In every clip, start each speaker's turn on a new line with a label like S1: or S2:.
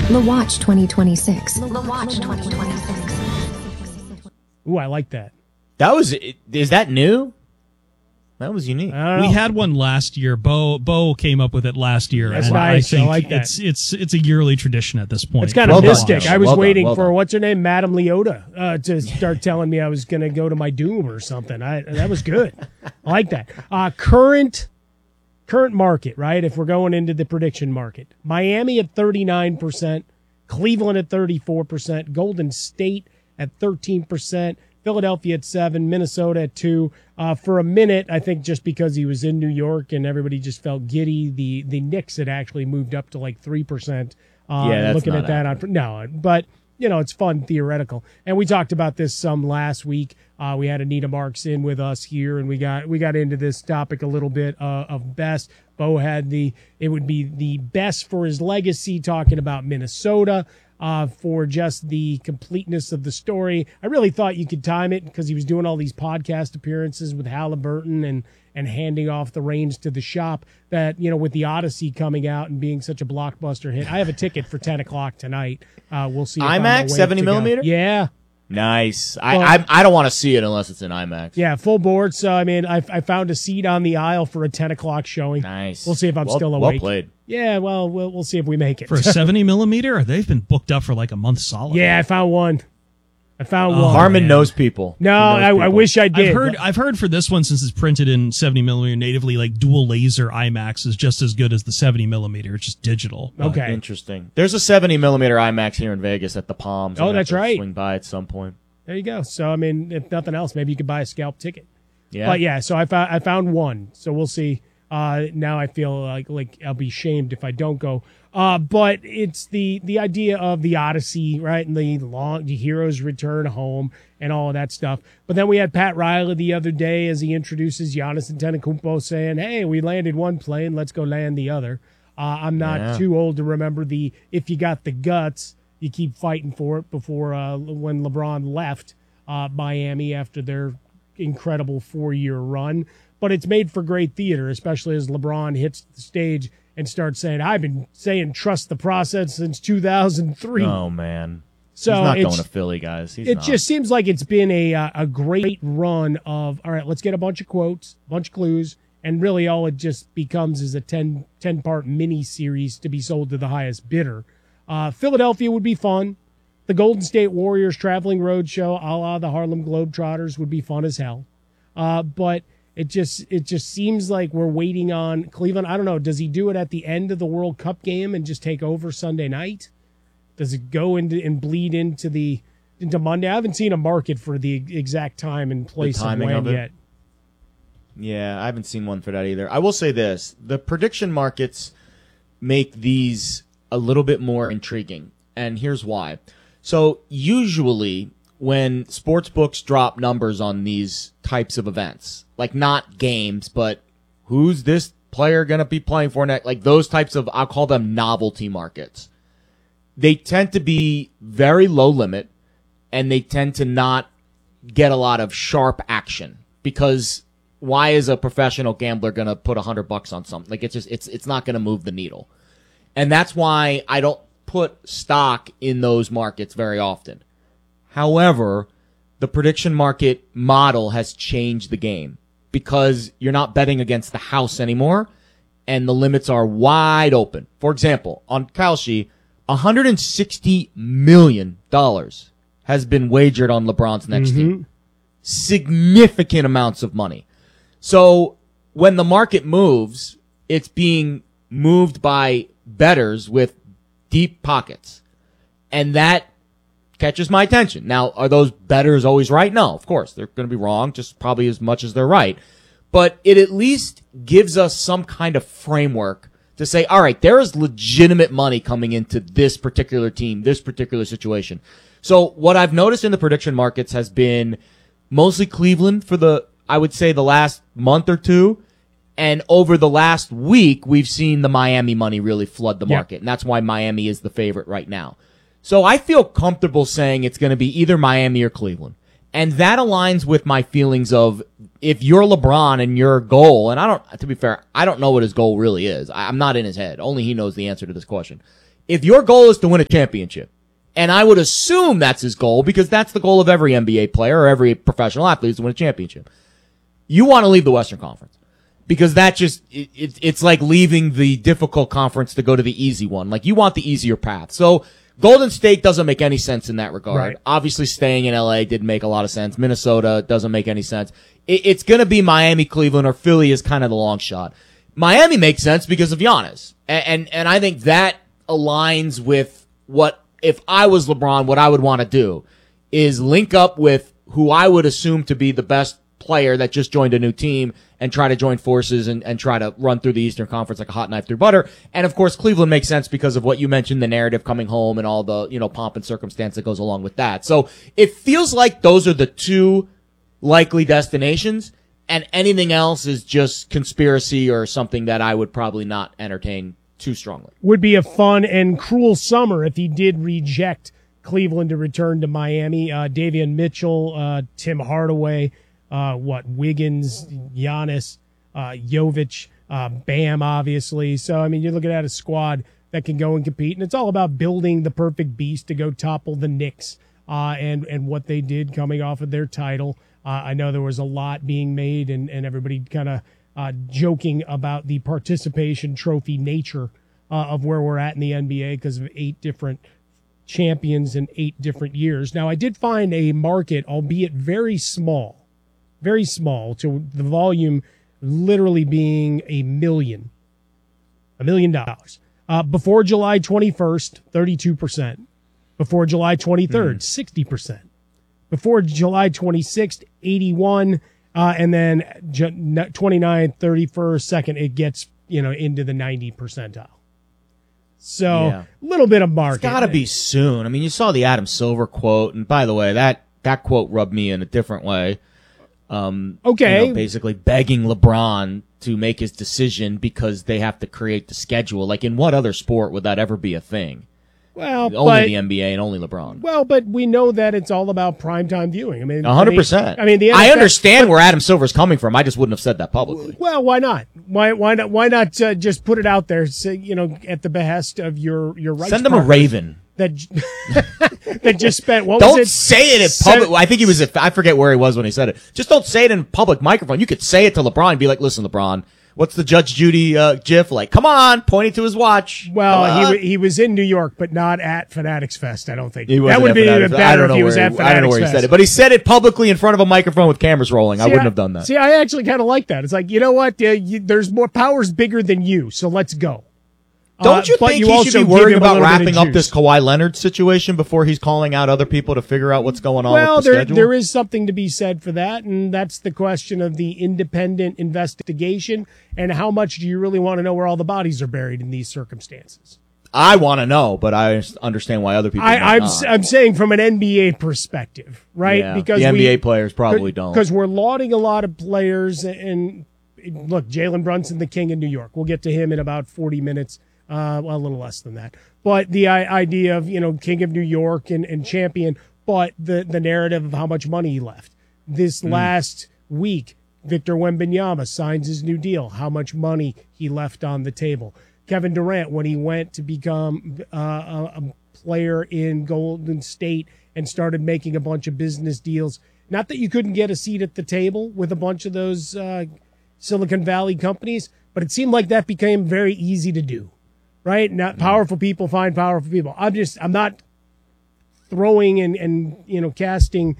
S1: The Watch 2026. The Watch 2026.
S2: Ooh, I like that.
S3: Is that new? That was unique.
S4: We had one last year. Bo came up with it last year.
S2: That's
S4: and
S2: nice.
S4: I think
S2: I like that.
S4: it's a yearly tradition at this point.
S2: It's kind of mystic.
S3: Done.
S2: I was
S3: Well
S2: waiting
S3: done.
S2: for, what's her name, Madame Leota, to start telling me I was going to go to my doom or something. That was good. I like that. Current market, right? If we're going into the prediction market, Miami at 39%, Cleveland at 34%, Golden State at 13%. Philadelphia at 7%, Minnesota at 2%. For a minute, I think just because he was in New York and everybody just felt giddy, the Knicks had actually moved up to like 3%.
S3: That's
S2: looking
S3: not
S2: at that but it's fun, theoretical. And we talked about this some last week. We had Anita Marks in with us here, and we got into this topic a little bit of best. Bo had it would be the best for his legacy, talking about Minnesota. For just the completeness of the story. I really thought you could time it because he was doing all these podcast appearances with Halliburton and handing off the reins to the shop that, with the Odyssey coming out and being such a blockbuster hit. I have a ticket for 10 o'clock tonight. We'll see.
S3: IMAX, 70 millimeter?
S2: Yeah.
S3: Nice. I don't want to see it unless it's in IMAX.
S2: Yeah, full board. So, I found a seat on the aisle for a 10 o'clock showing.
S3: Nice.
S2: We'll see if I'm still awake.
S3: Well played.
S2: Yeah, well, we'll see if we make it.
S4: For a 70 millimeter, they've been booked up for like a month solid.
S2: Yeah, I found one.
S3: Harmon knows people.
S2: No, I wish I did.
S4: I've heard for this one, since it's printed in 70 millimeter natively, like dual laser IMAX is just as good as the 70 millimeter. It's just digital.
S2: Okay.
S3: Interesting. There's a 70 millimeter IMAX here in Vegas at the Palms.
S2: Oh, that's right.
S3: Swing by at some point.
S2: There you go. So, if nothing else, maybe you could buy a scalp ticket.
S3: Yeah.
S2: But yeah, so I found one. So we'll see. Now I feel like I'll be shamed if I don't go. But it's the idea of the Odyssey, right? And the heroes return home and all of that stuff. But then we had Pat Riley the other day as he introduces Giannis Antetokounmpo saying, "Hey, we landed one plane, let's go land the other." I'm not too old to remember if you got the guts, you keep fighting for it before when LeBron left Miami after their incredible 4-year run. But it's made for great theater, especially as LeBron hits the stage and starts saying, "I've been saying trust the process since 2003.
S3: Oh, man.
S2: So
S3: he's not going to Philly, guys. It
S2: just seems like it's been a great run of, all right, let's get a bunch of quotes, a bunch of clues, and really all it just becomes is a 10-part mini-series to be sold to the highest bidder. Philadelphia would be fun. The Golden State Warriors traveling roadshow a la the Harlem Globetrotters would be fun as hell. But it just seems like we're waiting on Cleveland. I don't know. Does he do it at the end of the World Cup game and just take over Sunday night? Does it go into and bleed into Monday? I haven't seen a market for the exact time and place of when yet.
S3: Yeah, I haven't seen one for that either. I will say this. The prediction markets make these a little bit more intriguing, and here's why. So usually when sports books drop numbers on these types of events, like not games, but who's this player going to be playing for next, like those types of, I'll call them novelty markets, they tend to be very low limit, and they tend to not get a lot of sharp action, because why is a professional gambler going to put $100 on something? Like it's not going to move the needle. And that's why I don't put stock in those markets very often. However, the prediction market model has changed the game because you're not betting against the house anymore, and the limits are wide open. For example, on Kalshi, $160 million has been wagered on LeBron's next team. Significant amounts of money. So when the market moves, it's being moved by bettors with deep pockets. And that catches my attention. Now, are those bettors always right? No, of course. They're going to be wrong, just probably as much as they're right. But it at least gives us some kind of framework to say, all right, there is legitimate money coming into this particular team, this particular situation. So what I've noticed in the prediction markets has been mostly Cleveland for I would say the last month or two. And over the last week, we've seen the Miami money really flood the market. And that's why Miami is the favorite right now. So I feel comfortable saying it's going to be either Miami or Cleveland. And that aligns with my feelings of if you're LeBron and your goal, and to be fair, I don't know what his goal really is. I'm not in his head. Only he knows the answer to this question. If your goal is to win a championship, and I would assume that's his goal because that's the goal of every NBA player or every professional athlete is to win a championship, you want to leave the Western Conference. Because that just, it's like leaving the difficult conference to go to the easy one. Like, you want the easier path. So, Golden State doesn't make any sense in that regard.
S2: Right.
S3: Obviously, staying in LA didn't make a lot of sense. Minnesota doesn't make any sense. It's gonna be Miami, Cleveland, or Philly is kind of the long shot. Miami makes sense because of Giannis. And I think that aligns with what, if I was LeBron, what I would want to do is link up with who I would assume to be the best player that just joined a new team and try to join forces and try to run through the Eastern Conference like a hot knife through butter. And of course, Cleveland makes sense because of what you mentioned, the narrative coming home and all the, pomp and circumstance that goes along with that. So it feels like those are the two likely destinations, and anything else is just conspiracy or something that I would probably not entertain too strongly.
S2: Would be a fun and cruel summer if he did reject Cleveland to return to Miami. Davion Mitchell, Tim Hardaway, Wiggins, Giannis, Jovic, Bam, obviously. So, I mean, you're looking at a squad that can go and compete, and it's all about building the perfect beast to go topple the Knicks, and what they did coming off of their title. I know there was a lot being made and everybody kind of joking about the participation trophy nature of where we're at in the NBA because of 8 different champions in 8 different years. Now, I did find a market, albeit very small, to the volume literally being $1 million. Before July 21st, 32%. Before July 23rd, 60%. Before July 26th, 81%. And then 29th, 31st, 2nd, it gets, into the 90 percentile. So a little bit of market.
S3: It's got to be soon. I mean, you saw the Adam Silver quote, and by the way, that quote rubbed me in a different way.
S2: Okay.
S3: Basically begging LeBron to make his decision because they have to create the schedule. Like, in what other sport would that ever be a thing?
S2: Well,
S3: only the NBA and only LeBron.
S2: Well, but we know that it's all about primetime viewing. I mean,
S3: 100%.
S2: I mean, the NFL,
S3: I understand where Adam Silver's coming from. I just wouldn't have said that publicly.
S2: Well, why not? Why not just put it out there? So, at the behest of your rights.
S3: Send them a raven.
S2: That just spent.
S3: Don't say it in public. I think he was. I forget where he was when he said it. Just don't say it in public microphone. You could say it to LeBron and be like, "Listen, LeBron, what's the Judge Judy gif like? Come on," pointing to his watch.
S2: Well, he was in New York, but not at Fanatics Fest. I don't think
S3: that
S2: would be even better if he was at Fanatics Fest.
S3: I don't know where he said it, but he said it publicly in front of a microphone with cameras rolling. I wouldn't have done that.
S2: See, I actually kind of like that. It's like, you know what? There's more powers bigger than you, so let's go.
S3: Don't you think he should be worried about wrapping up this Kawhi Leonard situation before he's calling out other people to figure out what's going on with the schedule?
S2: There is something to be said for that, and that's the question of the independent investigation and how much do you really want to know where all the bodies are buried in these circumstances?
S3: I want to know, but I understand why other people might not.
S2: I'm saying from an NBA perspective, right?
S3: Yeah,
S2: because
S3: the NBA players probably don't.
S2: Because we're lauding a lot of players, and look, Jalen Brunson, the king of New York. We'll get to him in about 40 minutes. A little less than that. But the idea of, king of New York and champion, but the narrative of how much money he left. This last week, Victor Wembanyama signs his new deal, how much money he left on the table. Kevin Durant, when he went to become a player in Golden State and started making a bunch of business deals, not that you couldn't get a seat at the table with a bunch of those Silicon Valley companies, but it seemed like that became very easy to do. Right? Not powerful people find powerful people. I'm not throwing and casting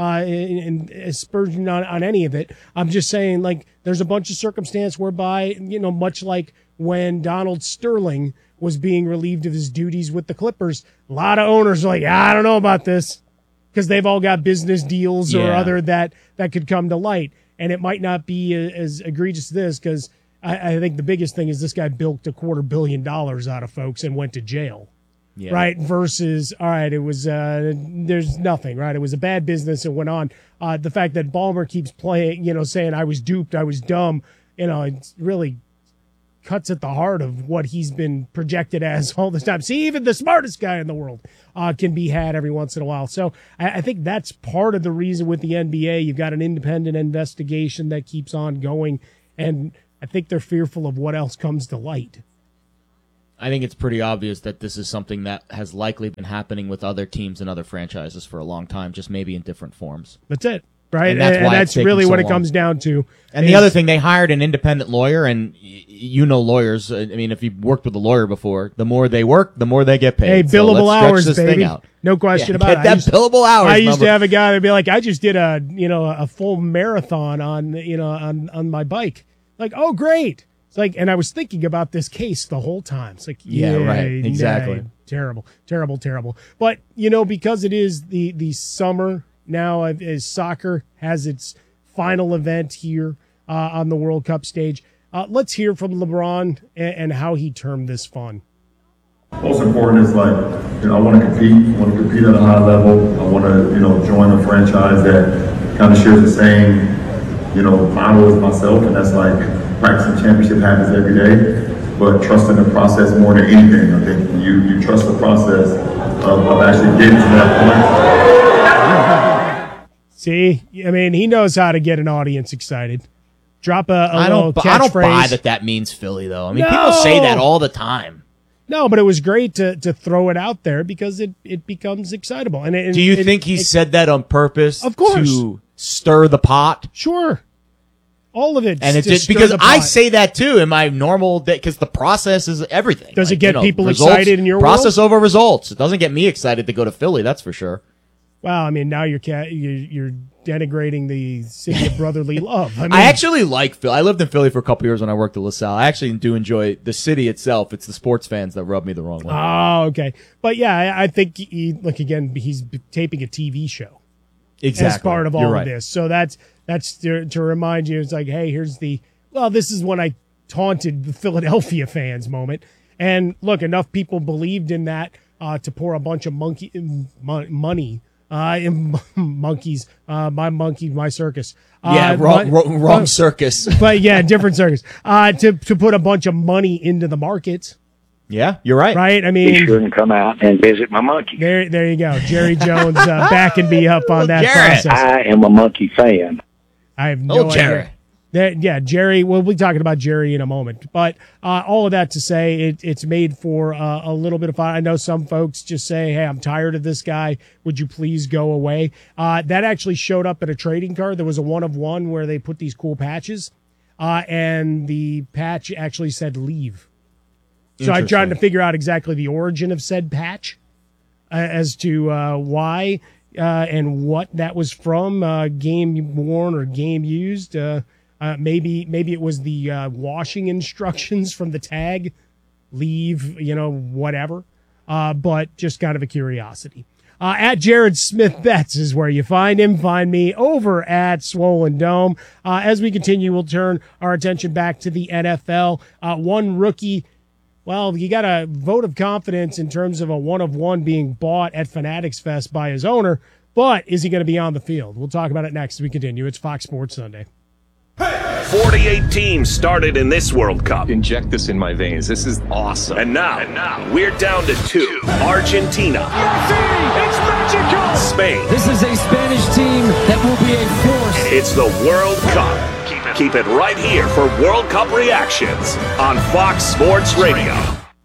S2: and aspersion on any of it. I'm just saying, like, there's a bunch of circumstance whereby, much like when Donald Sterling was being relieved of his duties with the Clippers, a lot of owners are like, I don't know about this, because they've all got business deals or other that could come to light. And it might not be as egregious as this, because I think the biggest thing is this guy bilked $250 million out of folks and went to jail, right? Versus, all right, it was there's nothing, right? It was a bad business and went on. The fact that Ballmer keeps playing, saying I was duped, I was dumb, it really cuts at the heart of what he's been projected as all the time. See, even the smartest guy in the world can be had every once in a while. So I think that's part of the reason with the NBA. You've got an independent investigation that keeps on going, and I think they're fearful of what else comes to light.
S3: I think it's pretty obvious that this is something that has likely been happening with other teams and other franchises for a long time, just maybe in different forms.
S2: That's it, right?
S3: And that's why it's taken
S2: really
S3: so
S2: what it
S3: long.
S2: comes down to.
S3: And the other thing, they hired an independent lawyer, and you know lawyers. I mean, if you've worked with a lawyer before, the more they work, the more they get paid.
S2: Hey,
S3: So
S2: billable
S3: let's stretch
S2: hours,
S3: this thing
S2: baby.
S3: out.
S2: No question
S3: Yeah,
S2: about
S3: get
S2: it.
S3: that billable hours
S2: I used
S3: number.
S2: to have a guy that'd be like, I just did a full marathon on my bike. Like, oh, great. It's like, and I was thinking about this case the whole time. It's like,
S3: Yeah, right. Exactly.
S2: Terrible. But, because it is the summer now, as soccer has its final event here on the World Cup stage, let's hear from LeBron and how he termed this fun.
S5: Most important is I want to compete at a high level. I want to, join a franchise that kind of shares the same, motto as myself, and that's practicing championship habits every day, but trusting the process more than anything. I think you trust the process of actually getting to that point.
S2: See, I mean, he knows how to get an audience excited. Drop a
S3: I
S2: little
S3: don't buy
S2: catchphrase.
S3: that means Philly, though. I mean, people say that all the time.
S2: No, but it was great to throw it out there because it becomes excitable. And
S3: Do you think he said that on purpose?
S2: Of course.
S3: To stir the pot?
S2: Sure. All of it.
S3: And it's just because I say that too in my normal day, because the process is everything.
S2: Does it get people
S3: results,
S2: excited in your
S3: process
S2: world?
S3: over results? It doesn't get me excited to go to Philly, that's for sure.
S2: Well, I mean, now you're denigrating the city of brotherly love. I mean,
S3: I actually like Philly. I lived in Philly for a couple years when I worked at LaSalle. I actually do enjoy the city itself. It's the sports fans that rub me the wrong way.
S2: Oh, okay. But yeah, I think he's taping a TV show.
S3: Exactly.
S2: As part of all
S3: You're
S2: of
S3: right.
S2: this. So that's to remind you, it's like, hey, here's this is when I taunted the Philadelphia fans moment. And look, enough people believed in that to pour a bunch of money in monkeys, my monkey, my circus.
S3: Wrong circus.
S2: But yeah, different circus. To put a bunch of money into the markets.
S3: Yeah, you're right.
S2: Right? I
S6: Be
S2: mean,
S6: sure and come out and visit my monkey.
S2: there you go. Jerry Jones backing me up on that
S3: Garrett.
S2: process.
S6: I am a monkey fan.
S2: I have no
S3: Jerry.
S2: idea. Jerry. We'll be talking about Jerry in a moment. But all of that to say, it's made for a little bit of fun. I know some folks just say, hey, I'm tired of this guy. Would you please go away? That actually showed up at a trading card. There was a 1-of-1 where they put these cool patches, and the patch actually said leave. So I tried to figure out exactly the origin of said patch as to why and what that was from, game worn or game used. Maybe it was the washing instructions from the tag, leave, whatever. But just kind of a curiosity. At Jared Smith Betts is where you find him. Find me over at Swollen Dome. As we continue, we'll turn our attention back to the NFL. One rookie. Well, you got a vote of confidence in terms of a 1-of-1 being bought at Fanatics Fest by his owner, but is he going to be on the field? We'll talk about it next as we continue. It's Fox Sports Sunday.
S7: 48 teams started in this World Cup.
S8: Inject this in my veins. This is awesome.
S7: And now we're down to 2. Argentina.
S9: It's magical!
S7: Spain.
S9: This is a Spanish team that will be a force.
S7: It's the World Cup. Keep it right here for World Cup reactions on Fox Sports Radio.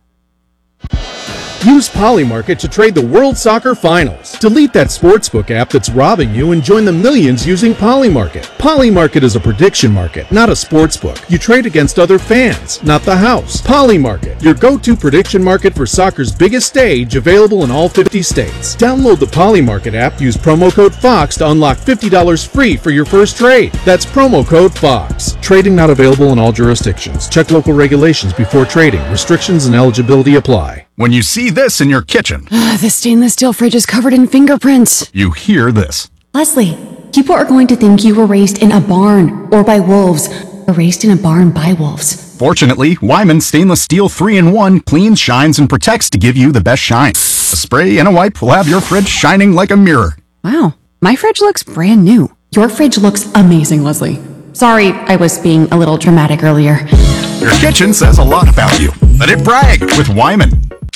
S10: Use Polymarket to trade the World Soccer Finals. Delete that sportsbook app that's robbing you and join the millions using Polymarket. Polymarket is a prediction market, not a sportsbook. You trade against other fans, not the house. Polymarket, your go-to prediction market for soccer's biggest stage, available in all 50 states. Download the Polymarket app, use promo code FOX to unlock $50 free for your first trade. That's promo code FOX. Trading not available in all jurisdictions. Check local regulations before trading. Restrictions and eligibility apply.
S11: When you see this in your kitchen,
S12: the stainless steel fridge is covered in fingerprints.
S11: you hear this.
S12: Leslie, people are going to think you were raised in a barn or by wolves, or raised in a barn by wolves.
S11: Fortunately, Wyman Stainless Steel 3-in-1 cleans, shines, and protects to give you the best shine. A spray and a wipe will have your fridge shining like a mirror.
S12: Wow, my fridge looks brand new. Your fridge looks amazing, Leslie. Sorry, I was being a little dramatic earlier.
S11: Your kitchen says a lot about you. Let it brag with Wyman.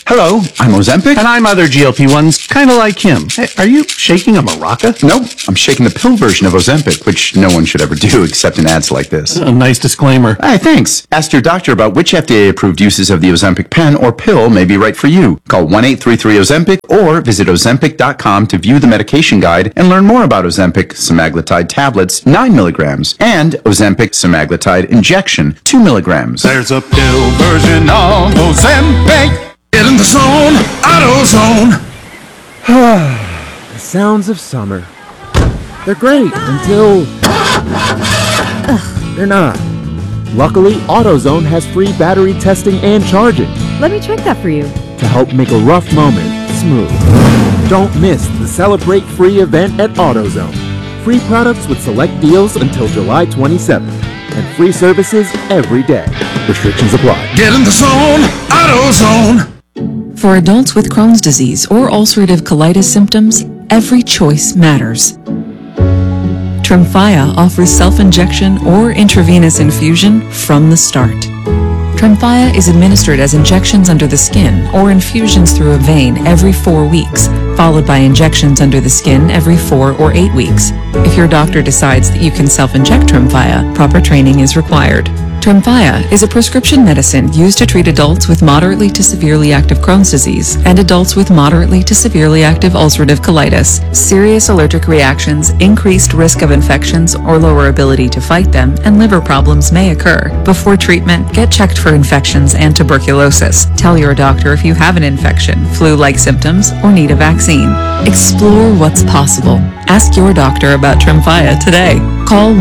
S11: Hello, I'm Ozempic. And I'm other GLP-1s, kind of like him. Hey, are you shaking a maraca? Nope, I'm shaking the pill version of Ozempic, which no one should ever do except in ads like this.
S13: A nice disclaimer.
S11: Hey, thanks. Ask your doctor about which FDA-approved uses of the Ozempic pen or pill may be right for you. Call 1-833-OZEMPIC or visit Ozempic.com to view the medication guide and learn more about Ozempic semaglutide tablets, 9 milligrams, and Ozempic semaglutide injection, 2 milligrams.
S14: There's a pill version of Ozempic. Get in the zone, AutoZone.
S15: The sounds of summer. They're great until they're not. Luckily, AutoZone has free battery testing and charging
S16: Let me check that for you.
S15: to help make a rough moment smooth. Don't miss the Celebrate Free event at AutoZone. Free products with select deals until July 27th. And free services every day. Restrictions apply.
S14: Get in the zone, AutoZone.
S17: For adults with Crohn's disease or ulcerative colitis symptoms, every choice matters. Tremfya offers self-injection or intravenous infusion from the start. Tremfya is administered as injections under the skin or infusions through a vein every 4 weeks, followed by injections under the skin every 4 or 8 weeks. If your doctor decides that you can self-inject Tremfya, proper training is required. Tremfya is a prescription medicine used to treat adults with moderately to severely active Crohn's disease and adults with moderately to severely active ulcerative colitis. Serious allergic reactions, increased risk of infections or lower ability to fight them, and liver problems may occur. Before treatment, get checked for infections and tuberculosis. Tell your doctor if you have an infection, flu-like symptoms, or need a vaccine. Explore what's possible. Ask your doctor about Tremfya today. Call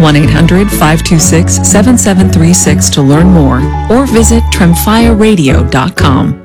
S17: 1-800-526-7736 to learn more or visit TremfyaRadio.com.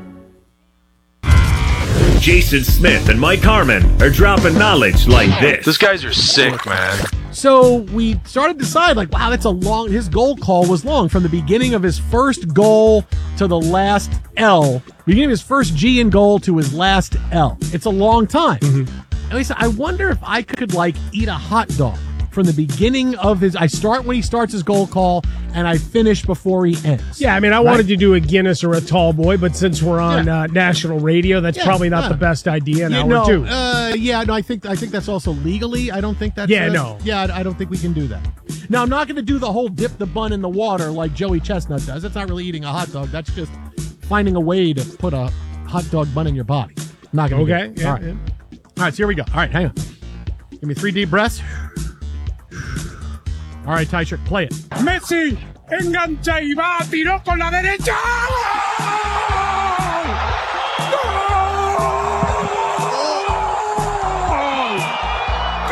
S7: Jason Smith and Mike Harmon are dropping knowledge like this.
S13: These guys are sick, man.
S18: So we started to decide, like, wow, that's a long, his goal call was long from the beginning of his first goal to the last L, beginning of his first G in goal to his last L. It's a long time. And we said, I wonder if I could, like, eat a hot dog from the beginning of his, I start when he starts his goal call and I finish before he ends.
S2: Yeah, I mean, I wanted to do a Guinness or a tall boy, but since we're on national radio, that's probably not the best idea now or two.
S18: I think that's also legally. I don't think that's I don't think we can do that. Now, I'm not going to do the whole dip the bun in the water like Joey Chestnut does. That's not really eating a hot dog. That's just finding a way to put a hot dog bun in your body. I'm not going to do it. All right, so here we go. All right, hang on. Give me 3 deep breaths. All right, Ty Shirt, play it.
S19: Messi engancha y va, tiró con la derecha.